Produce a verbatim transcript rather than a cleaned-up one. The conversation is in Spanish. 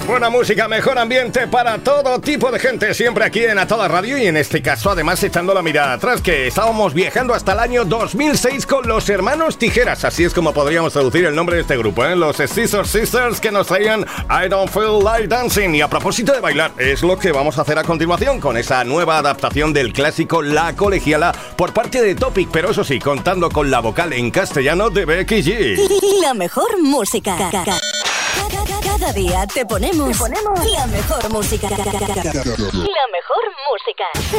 Buena música, mejor ambiente para todo tipo de gente, siempre aquí en A Toda Radio y en este caso además echando la mirada atrás, que estábamos viajando hasta el año dos mil seis con los hermanos Tijeras, así es como podríamos traducir el nombre de este grupo, ¿eh? Los Scissor Sisters, que nos traían I Don't Feel Like Dancing. Y a propósito de bailar, es lo que vamos a hacer a continuación con esa nueva adaptación del clásico La Colegiala por parte de Topic, pero eso sí, contando con la vocal en castellano de Becky G. La mejor música. Cada día te ponemos, te ponemos la mejor música. La mejor música.